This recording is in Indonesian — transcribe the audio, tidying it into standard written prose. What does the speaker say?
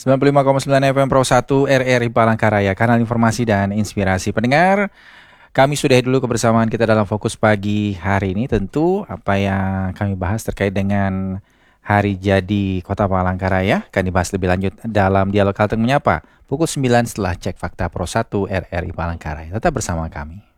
95,9 FM Pro 1 RRI Palangkaraya, kanal informasi dan inspirasi pendengar. Kami sudahi dulu kebersamaan kita dalam Fokus Pagi hari ini. Tentu apa yang kami bahas terkait dengan hari jadi Kota Palangkaraya akan dibahas lebih lanjut dalam Dialog Kalteng Menyapa pukul 9 setelah Cek Fakta Pro 1 RRI Palangkaraya. Tetap bersama kami.